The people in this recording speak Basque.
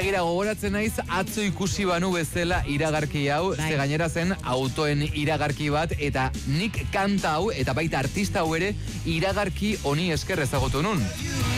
Begira, gogoratzen naiz atzo ikusi banu bezala iragarki hau, ze gainera zen autoen iragarki bat, eta nik kanta hau, eta baita artista hau ere, iragarki honi esker ezagutu nun.